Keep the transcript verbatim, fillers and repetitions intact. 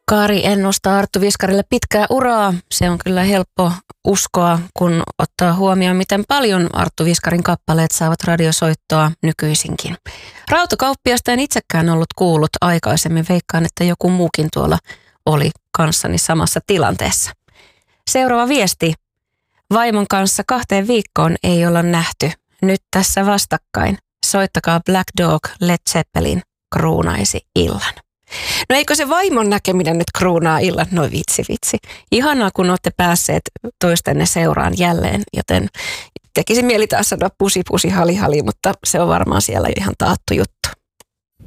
Kari ennustaa Arttu Viskarille pitkää uraa. Se on kyllä helppo uskoa, kun ottaa huomioon, miten paljon Arttu Viskarin kappaleet saavat radiosoittoa nykyisinkin. Rautakauppiasta en itsekään ollut kuullut aikaisemmin. Veikkaan, että joku muukin tuolla oli kanssani samassa tilanteessa. Seuraava viesti. Vaimon kanssa kahteen viikkoon ei olla nähty. Nyt tässä vastakkain. Soittakaa Black Dog, Led Zeppelin kruunaisi illan. No eikö se vaimon näkeminen nyt kruunaa illan? No vitsi vitsi. Ihanaa, kun olette päässeet toistenne seuraan jälleen, joten tekisi mieli taas sanoa pusi pusi hali hali, mutta se on varmaan siellä ihan taattu juttu.